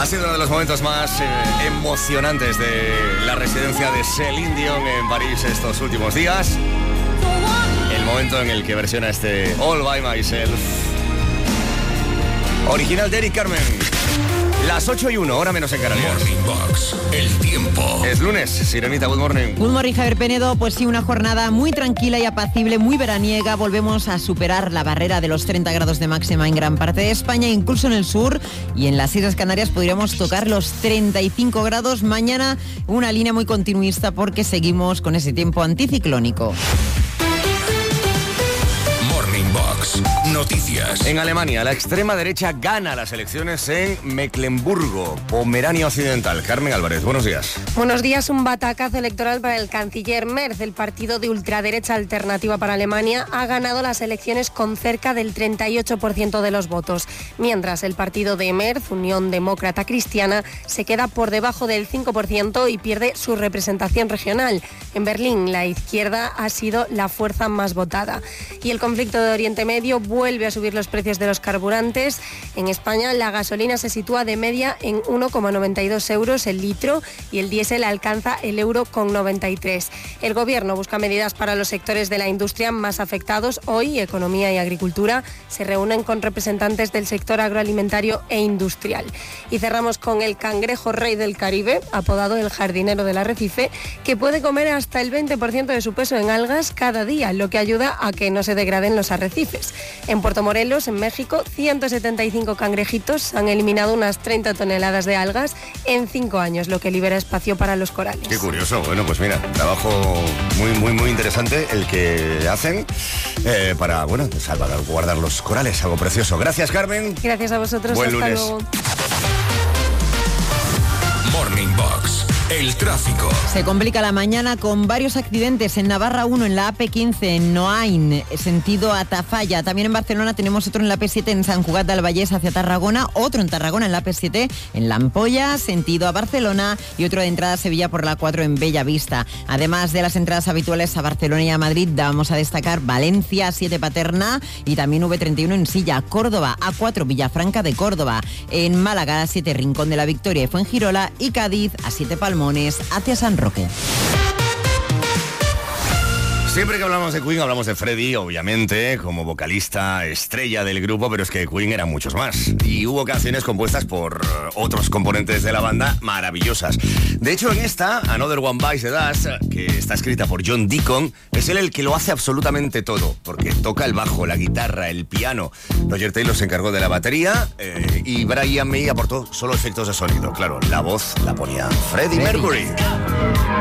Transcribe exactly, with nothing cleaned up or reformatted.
Ha sido uno de los momentos más eh, emocionantes de la residencia de Céline Dion en París estos últimos días. El momento en el que versiona este All By Myself. Original de Eric Carmen. Las ocho y uno, hora menos en Canarias. Morning Box, el tiempo. Es lunes, Sirenita, good morning. Good morning, Javier Penedo. Pues sí, una jornada muy tranquila y apacible, muy veraniega. Volvemos a superar la barrera de los treinta grados de máxima en gran parte de España, incluso en el sur. Y en las Islas Canarias podríamos tocar los treinta y cinco grados. Mañana una línea muy continuista porque seguimos con ese tiempo anticiclónico. Noticias. En Alemania, la extrema derecha gana las elecciones en Mecklemburgo, Pomerania Occidental. Carmen Álvarez, buenos días. Buenos días. Un batacazo electoral para el canciller Merz. El partido de ultraderecha Alternativa para Alemania ha ganado las elecciones con cerca del treinta y ocho por ciento de los votos, mientras el partido de Merz, Unión Demócrata Cristiana, se queda por debajo del cinco por ciento y pierde su representación regional. En Berlín, la izquierda ha sido la fuerza más votada. Y el conflicto de Oriente Medio vuelve a subir los precios de los carburantes. En España la gasolina se sitúa de media en uno coma noventa y dos euros el litro y el diésel alcanza el euro con noventa y tres. El gobierno busca medidas para los sectores de la industria más afectados. Hoy Economía y Agricultura se reúnen con representantes del sector agroalimentario e industrial. Y cerramos con el cangrejo rey del Caribe, apodado el jardinero del arrecife, que puede comer hasta el veinte por ciento de su peso en algas cada día, lo que ayuda a que no se degraden los arrecifes. En Puerto Morelos, en México, ciento setenta y cinco cangrejitos han eliminado unas treinta toneladas de algas en cinco años, lo que libera espacio para los corales. Qué curioso. Bueno, pues mira, trabajo muy, muy, muy interesante el que hacen eh, para, bueno, salvaguardar los corales. Algo precioso. Gracias, Carmen. Gracias a vosotros. Buen Hasta lunes. luego. Morning Box, el tráfico. Se complica la mañana con varios accidentes. En Navarra uno, en la A P quince, en Noain, sentido a Tafalla. También en Barcelona tenemos otro en la A P siete, en Sant Cugat del Vallès hacia Tarragona. Otro en Tarragona, en la A P siete, en La Ampolla, sentido a Barcelona. Y otro de entrada a Sevilla por la cuatro en Bellavista. Además de las entradas habituales a Barcelona y a Madrid, vamos a destacar Valencia, A siete Paterna y también V treinta y uno en Silla. Córdoba, A cuatro Villafranca de Córdoba. En Málaga, A siete Rincón de la Victoria y Fuengirola. Y Cádiz, A siete Palmones hacia San Roque. Siempre que hablamos de Queen hablamos de Freddie, obviamente, como vocalista estrella del grupo, pero es que Queen eran muchos más. Y hubo canciones compuestas por otros componentes de la banda maravillosas. De hecho, en esta, Another One Bites the Dust, que está escrita por John Deacon, es él el que lo hace absolutamente todo, porque toca el bajo, la guitarra, el piano. Roger Taylor se encargó de la batería eh, y Brian May aportó solo efectos de sonido. Claro, la voz la ponía Freddie Mercury.